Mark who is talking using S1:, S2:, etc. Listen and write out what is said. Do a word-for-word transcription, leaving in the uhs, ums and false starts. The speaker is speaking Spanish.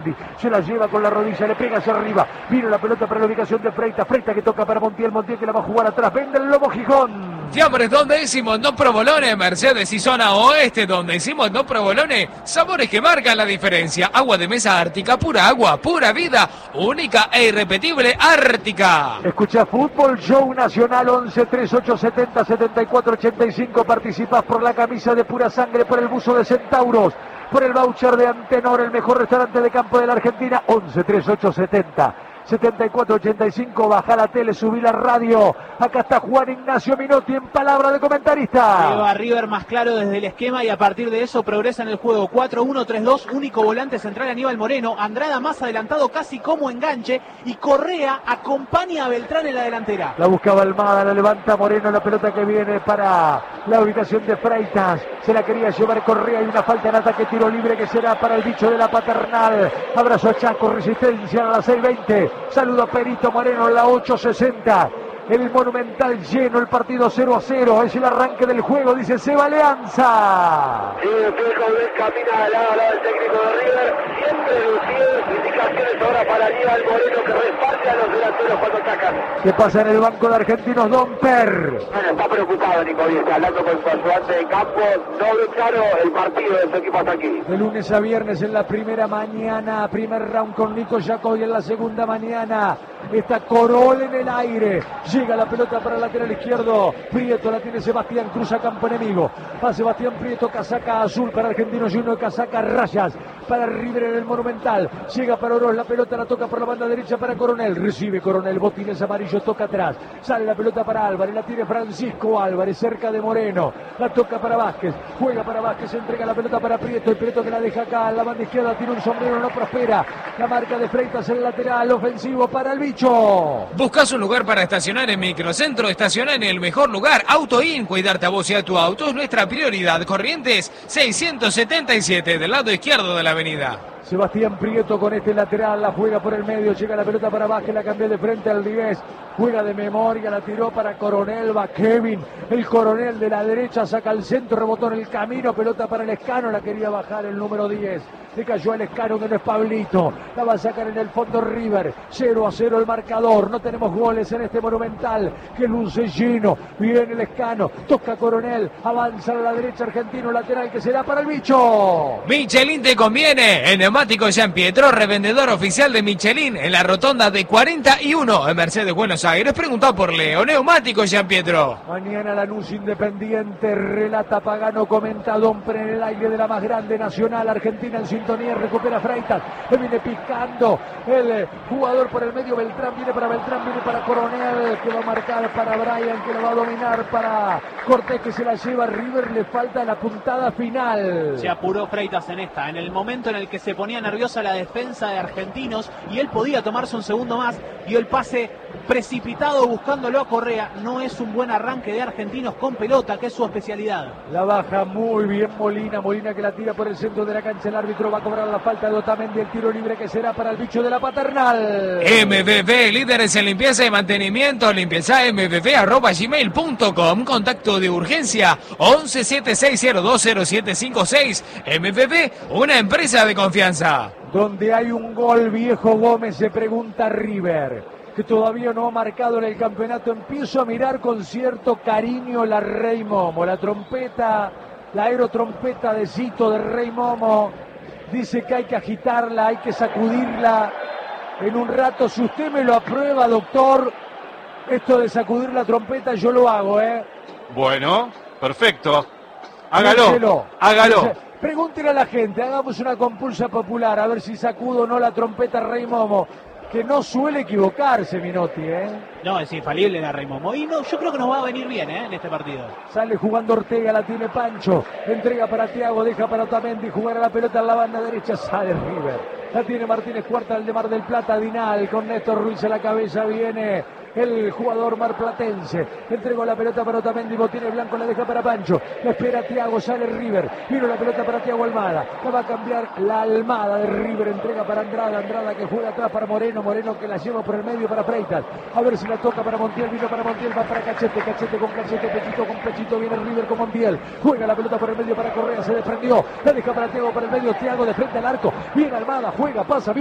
S1: Se la lleva con la rodilla, le pega hacia arriba. Vino la pelota para la ubicación de Freitas. Freitas que toca para Montiel. Montiel que la va a jugar atrás. Vende el Lobo Gijón.
S2: Siempre donde decimos no provolone, Mercedes y zona oeste, donde decimos no provolone, sabores que marcan la diferencia. Agua de mesa Ártica, pura agua, pura vida, única e irrepetible Ártica.
S1: Escucha Fútbol Show Nacional once treinta y ocho setenta setenta y cuatro ochenta y cinco. Participás por la camisa de pura sangre, por el buzo de Centauros, por el voucher de Antenor, el mejor restaurante de campo de la Argentina. Once treinta y ocho setenta setenta y cuatro ochenta y cinco. Baja la tele, subí la radio. Acá está Juan Ignacio Minotti en palabra de comentarista.
S3: Lleva a River más claro desde el esquema y a partir de eso progresa en el juego. cuatro uno tres dos, único volante central Aníbal Moreno. Andrada más adelantado casi como enganche y Correa acompaña a Beltrán en la delantera.
S1: La buscaba Almada, la levanta Moreno, la pelota que viene para la ubicación de Freitas. Se la quería llevar Correa y una falta en ataque, tiro libre que será para el bicho de la Paternal. Abrazo a Chaco, resistencia a las seis veinte. Saludo a Perito Moreno en la ocho sesenta. El Monumental lleno, el partido cero a cero. Es el arranque del juego, dice Seba Leanza.
S4: Sí, Fijo camina al lado del técnico de River. Siempre lucido, indicaciones ahora para Aníbal Moreno que reparte a los delanteros cuando atacan.
S1: ¿Qué pasa en el banco de Argentinos? Don Per.
S4: Bueno, está preocupado Nico Díaz, hablando con su ayudante de campo. No ve claro el partido de su equipo hasta aquí.
S1: De lunes a viernes en la primera mañana, primer round con Nico Jacobi en la segunda mañana. Está Corol en el aire. Llega la pelota para el lateral izquierdo. Prieto la tiene Sebastián, cruza campo enemigo. Va Sebastián Prieto, casaca azul para Argentinos Juniors, casaca rayas para River en el Monumental. Llega para Oroz, la pelota la toca por la banda derecha para Coronel. Recibe Coronel, botines amarillos, toca atrás. Sale la pelota para Álvarez, la tiene Francisco Álvarez, cerca de Moreno. La toca para Vázquez, juega para Vázquez, entrega la pelota para Prieto. El Prieto que la deja acá, a la banda izquierda, tiene un sombrero, no prospera. La marca de Freitas en el lateral, ofensivo para el bicho.
S2: ¿Buscas un lugar para estacionar en Microcentro? Estaciona en el mejor lugar. AutoIn, cuidarte a vos y a tu auto es nuestra prioridad. Corrientes seiscientos setenta y siete, del lado izquierdo de la avenida.
S1: Sebastián Prieto con este lateral, la juega por el medio, llega la pelota para Vázquez, la cambió de frente al diez, juega de memoria, la tiró para Coronel, va Kevin, el Coronel de la derecha, saca al centro, rebotó en el camino, pelota para el Escano, la quería bajar el número diez, le cayó al Escano que no es Pablito, la va a sacar en el fondo River, cero a cero el marcador, no tenemos goles en este Monumental, que luce lleno, viene el Escano, toca Coronel, avanza a la derecha Argentino, lateral que será para el bicho.
S2: Michelin te conviene, en Neumáticos Jean Pietro, revendedor oficial de Michelin en la rotonda de cuarenta y uno en Mercedes, Buenos Aires. Preguntá por Leo. Neumáticos Jean Pietro.
S1: Mañana Lanús Independiente, relata Pagano, comenta Domper en el aire de la más grande nacional. Argentina en sintonía, recupera Freitas, le viene picando el jugador por el medio. Beltrán viene para Beltrán, viene para Coronel, que va a marcar para Brian, que lo va a dominar para Cortés, que se la lleva. River le falta la puntada final.
S3: Se apuró Freitas en esta, en el momento en el que se ponía nerviosa la defensa de Argentinos y él podía tomarse un segundo más, dio el pase precipitado buscándolo a Correa. No es un buen arranque de Argentinos con pelota, que es su especialidad.
S1: La baja muy bien Molina, Molina que la tira por el centro de la cancha. El árbitro va a cobrar la falta de Otamendi, el tiro libre que será para el bicho de la Paternal.
S2: M V V, líderes en limpieza y mantenimiento, limpieza m v v arroba gmail punto com, contacto de urgencia once siete seis cero dos cero siete cinco seis. M V V, una empresa de confianza.
S1: Donde hay un gol, Viejo Gómez, se pregunta River, que todavía no ha marcado en el campeonato. Empiezo a mirar con cierto cariño la Rey Momo, la trompeta, la aerotrompeta de Cito de Rey Momo. Dice que hay que agitarla, hay que sacudirla. En un rato, si usted me lo aprueba, doctor, esto de sacudir la trompeta, yo lo hago, ¿eh?
S5: Bueno, perfecto. Hágalo,
S1: Díselo.
S5: hágalo.
S1: Pregúntele a la gente, hagamos una compulsa popular, a ver si sacudo o no la trompeta Rey Momo, que no suele equivocarse, Minotti, ¿eh?
S3: No, es infalible la Rey Momo. Y no, yo creo que nos va a venir bien, ¿eh? En este partido.
S1: Sale jugando Ortega, la tiene Pancho, entrega para Thiago, deja para Otamendi, jugar a la pelota en la banda derecha, sale River. La tiene Martínez Cuarta, el de Mar del Plata, Dinal, con Néstor Ruiz a la cabeza, viene el jugador marplatense. Entregó la pelota para Otamendi, Botiene Blanco, la deja para Pancho. La espera Thiago, sale River. Vino la pelota para Thiago Almada. La va a cambiar la Almada de River. Entrega para Andrada. Andrada que juega atrás para Moreno. Moreno que la lleva por el medio para Freitas. A ver si la toca para Montiel. Vino para Montiel. Va para Cachete. Cachete con Cachete. Pechito con Pechito. Viene River con Montiel. Juega la pelota por el medio para Correa. Se desprendió. La deja para Thiago para el medio. Thiago de frente al arco. Viene Almada. Juega, pasa.